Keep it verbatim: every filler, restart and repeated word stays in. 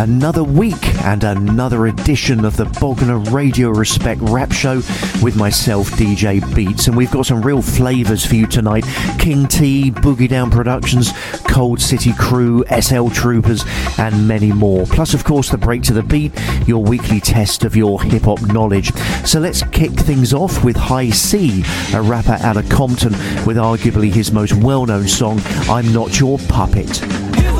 another week and another edition of the Bognor Radio Respect Rap Show with myself, D J Beats, and we've got some real flavours for you tonight. King T, Boogie Down Productions, Cold City Crew, S L Troopers, and many more. Plus, of course, the Break to the Beat, your weekly test of your hip-hop knowledge. So let's kick things off with High C, a rapper out of Compton, with arguably his most well-known song, I'm Not Your Puppet.